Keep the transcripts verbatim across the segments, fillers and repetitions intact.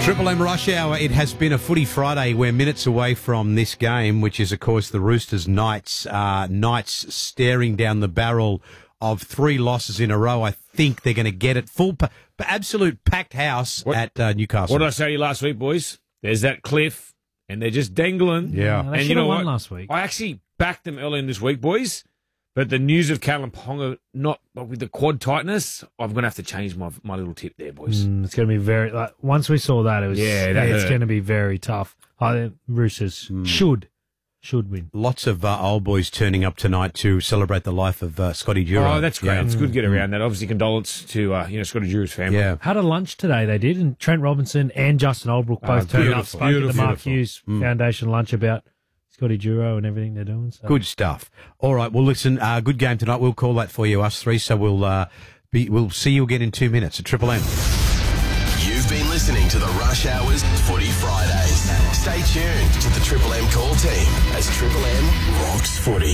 Triple M Rush Hour. It has been a footy Friday. We're minutes away from this game, which is, of course, the Roosters Knights. Uh, Knights staring down the barrel of three losses in a row. I think they're going to get it. Full, pa- absolute packed house what, at uh, Newcastle. What did I say to you last week, boys? There's that cliff, and they're just dangling. Yeah. No, they and should you know have won what? last week. I actually backed them early in this week, boys. But the news of Callum Ponga, not with the quad tightness, I'm going to have to change my my little tip there, boys. Mm, it's going to be very. Like, once we saw that, it was. Yeah, that it's hurt. going to be very tough. I think Roosters Mm. should should win. Lots of uh, old boys turning up tonight to celebrate the life of uh, Scotty Duro. Oh, that's great. Yeah. It's good to get around that. Obviously, condolence to uh, you know Scotty Duro's family. Yeah. Had a lunch today, they did, and Trent Robinson and Justin Oldbrook both Oh, turned up, beautiful, spoke at the beautiful, Mark beautiful. Hughes Mm. Foundation lunch about Scotty Duro and everything they're doing. So. Good stuff. All right. Well, listen, uh, good game tonight. We'll call that for you, us three. So we'll uh, be, we'll see you again in two minutes at Triple M. You've been listening to the Rush Hours Footy Fridays. Stay tuned to the Triple M call team as Triple M rocks footy.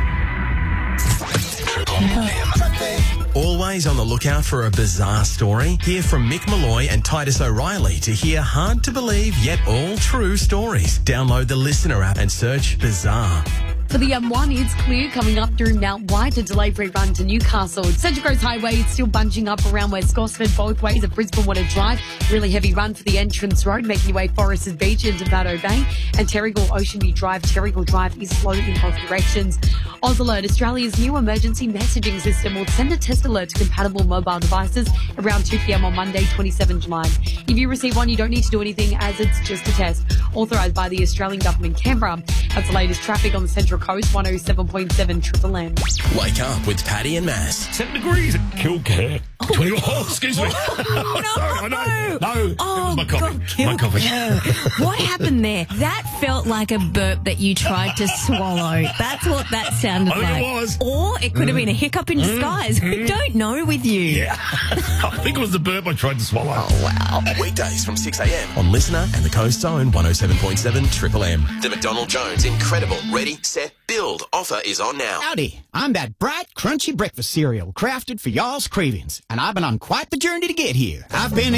Triple M. Always on the lookout for a bizarre story? Hear from Mick Malloy and Titus O'Reilly to hear hard to believe yet all true stories. Download the Listener app and search Bizarre. For the M one, it's clear coming up through Mount White, a delay-free run to Newcastle. Central Coast Highway, it's still bunching up around West Gosford both ways at Brisbane Water Drive. Really heavy run for the entrance road, making your way Foresters Beach into Batto Bay. And Terrigal Oceanview Drive, Terrigal Drive is slow in both directions. Oz Alert, Australia's new emergency messaging system, will send a test alert to compatible mobile devices around two p.m. on Monday, twenty-seventh of July. If you receive one, you don't need to do anything as it's just a test. Authorised by the Australian Government, Canberra. That's the latest traffic on the Central Coast, one oh seven point seven Triple M. Wake up with Paddy and Mass. Seven degrees at Kilcare. Twenty. Oh, excuse me. No, Sorry, I know. No, Oh, it was my coffee. God, my coffee. Kilcare. What happened there? That felt like a burp that you tried to swallow. That's what that sounded I think it like. was. Or it could have been a hiccup in disguise. We don't know with you. Yeah. I think it was the burp I tried to swallow. Wow. Weekdays from six a.m. on Listener and the Coast's own one oh seven point seven Triple M. The McDonald Jones Incredible Ready, Set, Build offer is on now. Howdy, I'm that bright, crunchy breakfast cereal crafted for y'all's cravings, and I've been on quite the journey to get here. I've been